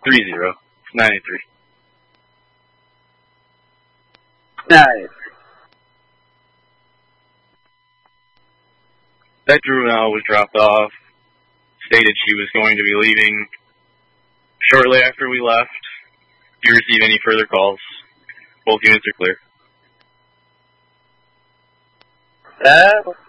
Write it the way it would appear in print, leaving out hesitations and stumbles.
30. 983. Nice. That juvenile was dropped off, stated she was going to be leaving shortly after we left. Do you receive any further calls? Both units are clear.